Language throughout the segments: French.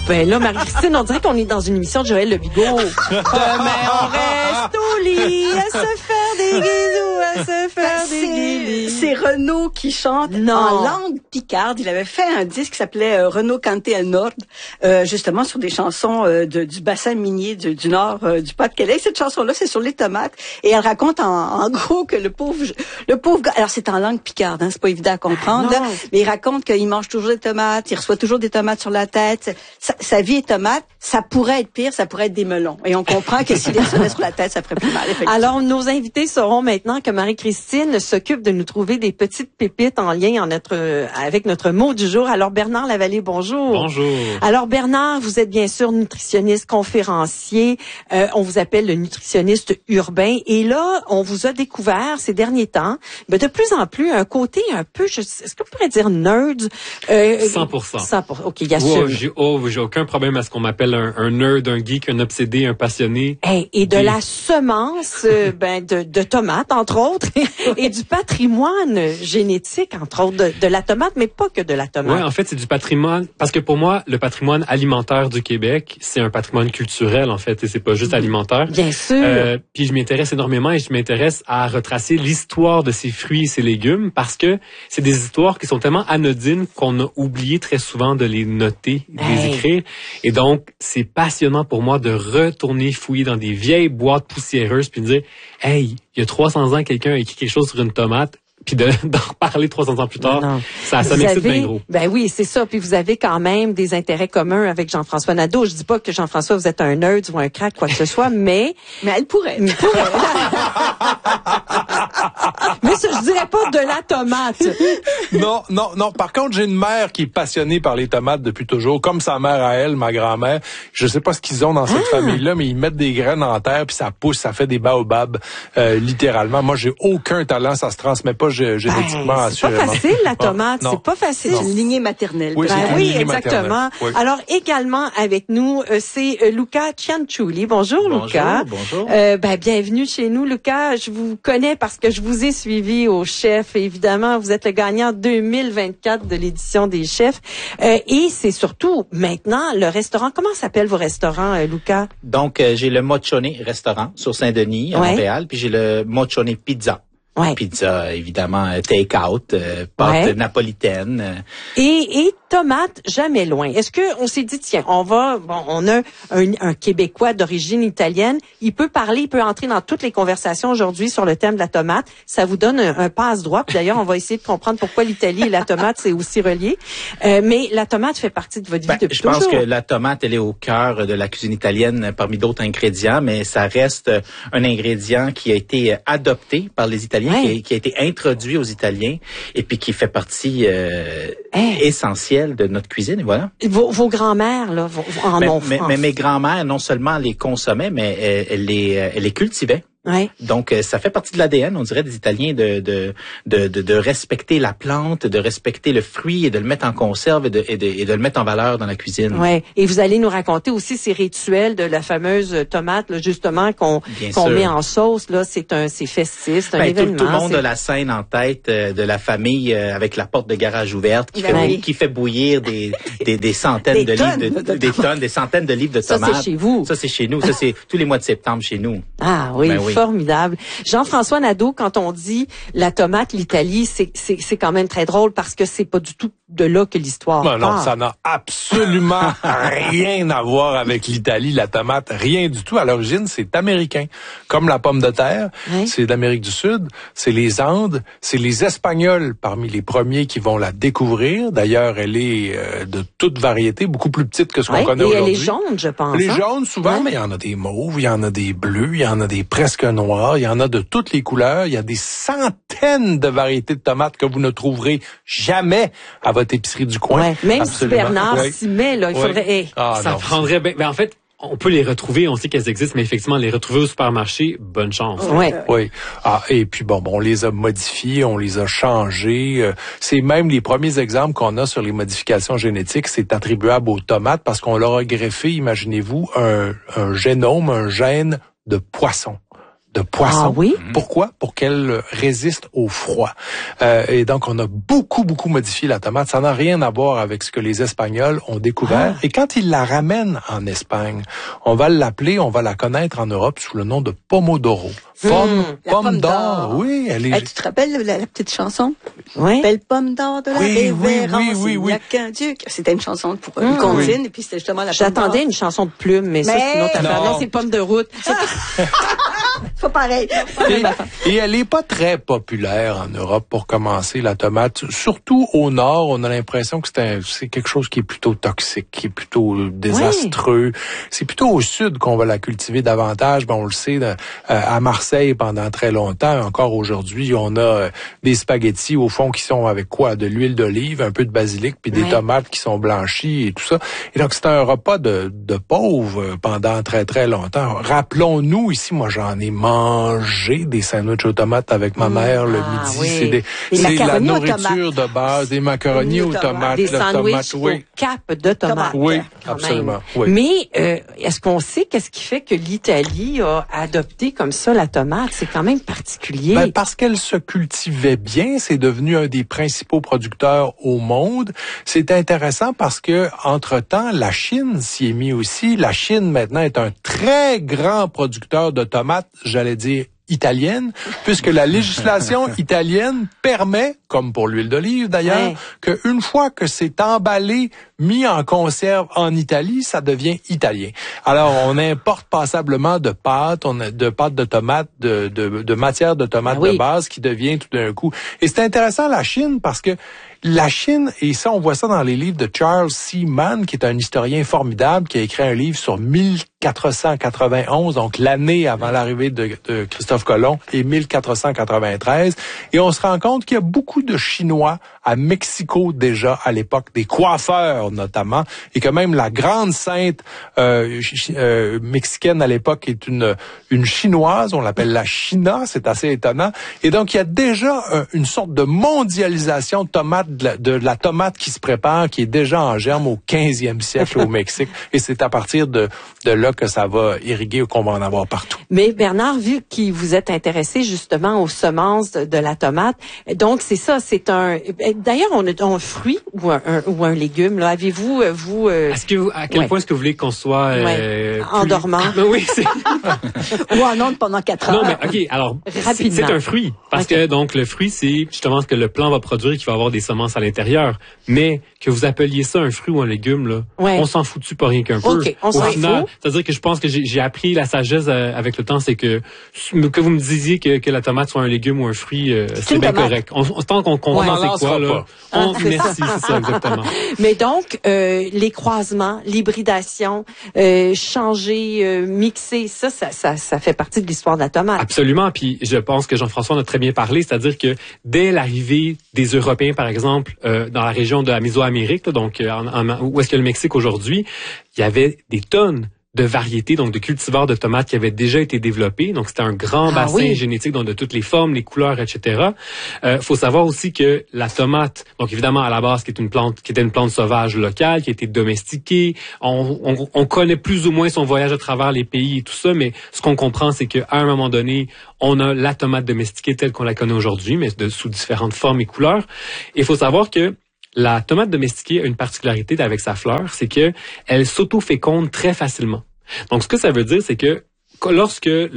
Ben là, Marie-Christine, on dirait qu'on est dans une émission de Joël Lebigot. Mais on reste au lit à se faire des guisous, à se faire des guilis. C'est Renaud qui chante en langue picarde. Il avait fait un disque qui s'appelait Renaud Cante al Nord, justement sur des chansons du bassin minier du nord du Pas-de-Calais. Cette chanson-là, c'est sur les tomates. Et elle raconte en gros que le pauvre gars, alors c'est en langue picarde, hein, c'est pas évident à comprendre, là, mais il raconte qu'il mange toujours des tomates, il reçoit toujours des tomates sur la tête. Sa vie est tomate, ça pourrait être pire, ça pourrait être des melons. Et on comprend que s'il les recevait sur la tête, ça ferait plus mal. Alors, nos invités sauront maintenant que Marie-Christine s'occupe de nous trouver des petites pépites en lien avec notre mot du jour. Alors, Bernard Lavallée, bonjour. Bonjour. Alors, Bernard, vous êtes bien sûr nutritionniste, conférencier. On vous appelle le nutritionniste urbain. Et là, on vous a découvert ces derniers temps, de plus en plus, un côté un peu, est-ce qu'on pourrait dire nerd? 100%. 100%. OK, il y a ça. J'ai aucun problème à ce qu'on m'appelle un nerd, un geek, un obsédé, un passionné. Et de la semence, de tomates, entre autres, et du patrimoine génétique, entre autres, de la tomate, mais pas que de la tomate. Ouais, en fait, c'est du patrimoine, parce que pour moi, le patrimoine alimentaire du Québec, c'est un patrimoine culturel, en fait, et c'est pas juste alimentaire. Bien sûr. Puis je m'intéresse énormément et je m'intéresse à retracer l'histoire de ces fruits et ces légumes, parce que c'est des histoires qui sont tellement anodines qu'on a oublié très souvent de les noter, de les écrire. Et donc, c'est passionnant pour moi de retourner fouiller dans des vieilles boîtes poussiéreuses puis de dire, hey, il y a 300 ans, quelqu'un a écrit quelque chose sur une tomate. Puis d'en reparler 300 ans plus tard, ça m'excite bien gros. Ben oui, c'est ça. Puis vous avez quand même des intérêts communs avec Jean-François Nadeau. Je dis pas que Jean-François, vous êtes un nerd ou un crack, quoi que ce soit, mais elle pourrait. Mais je dirais pas de la tomate. Non. Par contre, j'ai une mère qui est passionnée par les tomates depuis toujours, comme sa mère à elle, ma grand-mère. Je sais pas ce qu'ils ont dans cette famille-là, mais ils mettent des graines en terre puis ça pousse, ça fait des baobabs, littéralement. Moi, j'ai aucun talent, ça se transmet pas génétiquement, assurément. C'est pas facile, la tomate. C'est pas facile. C'est une lignée maternelle. Oui, oui, exactement. Oui. Alors, également avec nous, c'est Luca Cianciulli. Bonjour, Luca. Bonjour. Bienvenue chez nous, Luca. Je vous connais parce que je vous ai suivi au Chef. Évidemment, vous êtes le gagnant 2024 de l'édition des Chefs. Et c'est surtout, maintenant, le restaurant. Comment s'appellent vos restaurants, Luca? Donc, j'ai le Mochone restaurant sur Saint-Denis, à Montréal. Puis j'ai le Mochone Pizza. Ouais. Pizza, évidemment, take-out, pâte napolitaine. Et tomates, jamais loin. Est-ce que on s'est dit, tiens, on a un Québécois d'origine italienne, il peut entrer dans toutes les conversations aujourd'hui sur le thème de la tomate. Ça vous donne un passe-droit. Puis d'ailleurs, on va essayer de comprendre pourquoi l'Italie et la tomate, c'est aussi relié. Mais la tomate fait partie de votre vie depuis toujours. Je pense que la tomate, elle est au cœur de la cuisine italienne parmi d'autres ingrédients, mais ça reste un ingrédient qui a été adopté par les Italiens, qui a été introduit aux Italiens et puis qui fait partie essentielle de notre cuisine. Et voilà. Vos grands-mères, là, mais mes grands-mères, non seulement les consommaient, mais elles les cultivaient. Ouais. Donc, ça fait partie de l'ADN, on dirait, des Italiens de respecter la plante, de respecter le fruit et de le mettre en conserve et de le mettre en valeur dans la cuisine. Ouais. Et vous allez nous raconter aussi ces rituels de la fameuse tomate, là, justement, qu'on met en sauce, là. C'est festif, c'est un événement. Tout le monde a la scène en tête de la famille avec la porte de garage ouverte qui fait bouillir des centaines de livres, des centaines de livres de tomates. Ça, c'est chez vous. Ça, c'est chez nous. Ça, c'est tous les mois de septembre chez nous. Ah oui. Formidable. Jean-François Nadeau, quand on dit la tomate, l'Italie, c'est quand même très drôle parce que c'est pas du tout de là que l'histoire part. Non, ça n'a absolument rien à voir avec l'Italie, la tomate, rien du tout. À l'origine, c'est américain. Comme la pomme de terre, c'est d'Amérique du Sud, c'est les Andes, c'est les Espagnols parmi les premiers qui vont la découvrir. D'ailleurs, elle est de toute variété, beaucoup plus petite que ce qu'on connaît aujourd'hui. Et elle est jaune, je pense. Elle est jaune souvent, mais il y en a des mauves, il y en a des bleus, il y en a des presque noirs, il y en a de toutes les couleurs. Il y a des centaines de variétés de tomates que vous ne trouverez jamais à votre épicerie du coin. Ouais. Même si Bernard s'y met, là, il faudrait... Ça prendrait... en fait, on peut les retrouver, on sait qu'elles existent, mais effectivement, les retrouver au supermarché, bonne chance. Oui. Et puis on les a modifiés, on les a changés. C'est même les premiers exemples qu'on a sur les modifications génétiques, c'est attribuable aux tomates parce qu'on leur a greffé, imaginez-vous, un génome, un gène de poisson. de poisson. Ah oui? Pourquoi? Pour qu'elle résiste au froid. Et donc, on a beaucoup modifié la tomate. Ça n'a rien à voir avec ce que les Espagnols ont découvert. Et quand ils la ramènent en Espagne, on va la connaître en Europe sous le nom de pomodoro. Pomme d'or. Oui, elle est... Tu te rappelles la petite chanson? Oui. Belle pomme d'or de la révérence. Oui. Il n'y a qu'un Dieu. C'était une chanson pour une comptine, et puis c'était justement la pomme d'or. J'attendais une chanson de plume, mais ça, c'est une autre affaire. Non, c'est pomme de route. C'est pas pareil. Et elle est pas très populaire en Europe pour commencer, la tomate. Surtout au nord, on a l'impression que c'est quelque chose qui est plutôt toxique, qui est plutôt désastreux. Oui. C'est plutôt au sud qu'on va la cultiver davantage. On le sait, à Marseille pendant très longtemps. Encore aujourd'hui, on a des spaghettis au fond qui sont avec quoi? De l'huile d'olive, un peu de basilic, puis des tomates qui sont blanchies et tout ça. Et donc, c'est un repas de pauvres pendant très, très longtemps. Rappelons-nous, ici, moi, j'en ai mangé des sandwichs aux tomates avec ma mère le midi. Oui. C'est la nourriture de base, des macaronis aux tomates. Des sandwichs aux capes de tomates. Oui, absolument. Oui. Mais est-ce qu'on sait qu'est-ce qui fait que l'Italie a adopté comme ça la tomate? C'est quand même particulier. Parce qu'elle se cultivait bien, c'est devenu un des principaux producteurs au monde. C'est intéressant parce que, entre-temps, la Chine s'y est mise aussi. La Chine, maintenant, est un très grand producteur de tomates, j'allais dire italienne, puisque la législation italienne permet, comme pour l'huile d'olive d'ailleurs, qu'une fois que c'est emballé, mis en conserve en Italie, ça devient italien. Alors, on importe passablement de pâtes, de pâtes de tomates, de matière de tomates de base qui devient tout d'un coup. Et c'est intéressant la Chine parce que la Chine, et ça, on voit ça dans les livres de Charles C. Mann, qui est un historien formidable, qui a écrit un livre sur 1491, donc l'année avant l'arrivée de Christophe Colomb, et 1493. Et on se rend compte qu'il y a beaucoup de Chinois à Mexico déjà à l'époque, des coiffeurs notamment, et que même la grande sainte mexicaine à l'époque est une Chinoise, on l'appelle la China, c'est assez étonnant. Et donc, il y a déjà une sorte de mondialisation de la tomate qui se prépare, qui est déjà en germe au 15e siècle au Mexique. Et c'est à partir de là que ça va irriguer ou qu'on va en avoir partout. Mais Bernard, vu que vous êtes intéressé justement aux semences de la tomate, donc c'est ça, c'est un... D'ailleurs, on a un fruit ou un légume. Là, avez-vous à quel point est-ce que vous voulez qu'on soit endormant? Oui, c'est... Ou en onde pendant 4 heures. Non, mais OK, alors, rapidement. C'est un fruit. Parce que, donc, le fruit, c'est justement ce que le plant va produire, qui va avoir des semences à l'intérieur. Mais que vous appeliez ça un fruit ou un légume, là, on s'en fout-tu pas rien qu'un peu? On s'en fout. C'est-à-dire que je pense que j'ai appris la sagesse avec le temps, c'est que vous me disiez que la tomate soit un légume ou un fruit, c'est bien correct. Tant qu'on comprend c'est quoi, là. Merci, c'est ça, exactement. Mais donc, les croisements, l'hybridation, changer, mixer, ça fait partie de l'histoire de la tomate. Absolument. Puis je pense que Jean-François en a très bien parlé, c'est-à-dire que dès l'arrivée des Européens, par exemple, dans la région de la Mésoamérique, là, donc où est-ce que le Mexique aujourd'hui, il y avait des tonnes de variétés, donc de cultivars de tomates qui avaient déjà été développés. Donc, c'était un grand bassin génétique, donc de toutes les formes, les couleurs, etc. Faut savoir aussi que la tomate, donc évidemment à la base, qui était une plante sauvage locale, qui a été domestiquée. On connaît plus ou moins son voyage à travers les pays et tout ça, mais ce qu'on comprend, c'est qu'à un moment donné, on a la tomate domestiquée telle qu'on la connaît aujourd'hui, mais sous différentes formes et couleurs. Et il faut savoir que la tomate domestiquée a une particularité avec sa fleur, c'est que elle s'auto-féconde très facilement. Donc, ce que ça veut dire, c'est que lorsqu'elle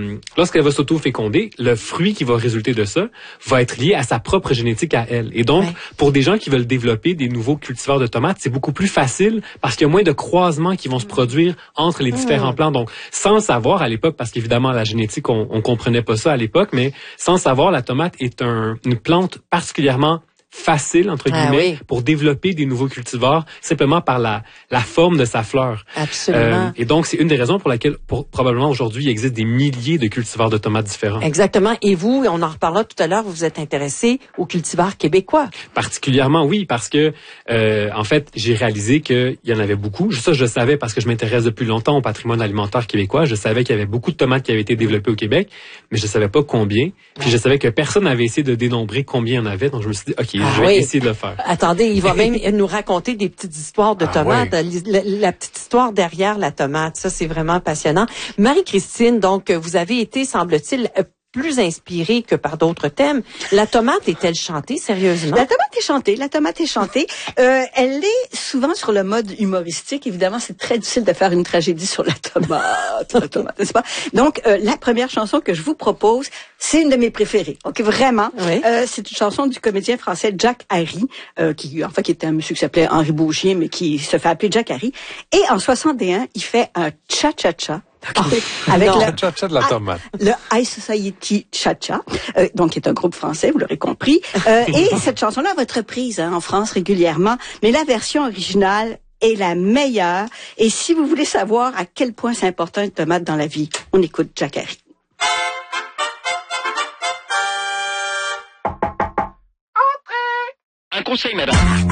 va s'auto-féconder, le fruit qui va résulter de ça va être lié à sa propre génétique à elle. Et donc, pour des gens qui veulent développer des nouveaux cultivars de tomates, c'est beaucoup plus facile parce qu'il y a moins de croisements qui vont se produire entre les différents plants. Donc, sans le savoir à l'époque, parce qu'évidemment, la génétique, on comprenait pas ça à l'époque, mais sans le savoir, la tomate est une plante particulièrement facile, entre guillemets, pour développer des nouveaux cultivars, simplement par la forme de sa fleur. Absolument. Et donc, c'est une des raisons pour laquelle, probablement aujourd'hui, il existe des milliers de cultivars de tomates différents. Exactement. Et vous, on en reparlera tout à l'heure, vous êtes intéressé aux cultivars québécois. Particulièrement, oui, parce que, en fait, j'ai réalisé qu'il y en avait beaucoup. Ça, je le savais parce que je m'intéresse depuis longtemps au patrimoine alimentaire québécois. Je savais qu'il y avait beaucoup de tomates qui avaient été développées au Québec, mais je savais pas combien. Puis je savais que personne n'avait essayé de dénombrer combien il y en avait. Donc, je me suis dit, OK, je vais essayer de le faire. Attendez, il va même nous raconter des petites histoires de tomates, la petite histoire derrière la tomate. Ça, c'est vraiment passionnant. Marie-Christine, donc, vous avez été, semble-t-il, plus inspirée que par d'autres thèmes. La tomate est-elle chantée, sérieusement? La tomate est chantée. Elle est souvent sur le mode humoristique. Évidemment, c'est très difficile de faire une tragédie sur la tomate, n'est-ce pas? Donc, la première chanson que je vous propose, c'est une de mes préférées. OK, vraiment. Oui. C'est une chanson du comédien français Jack Harry, qui était un monsieur qui s'appelait Henri Bougier, mais qui se fait appeler Jack Harry. Et en 61, il fait un cha-cha-cha. Avec le cha-cha de la tomate. Le High Society Cha-Cha, donc qui est un groupe français, vous l'aurez compris. Et cette chanson-là va être reprise en France régulièrement, mais la version originale est la meilleure. Et si vous voulez savoir à quel point c'est important une tomate dans la vie, on écoute Jack Harry. Un conseil, madame.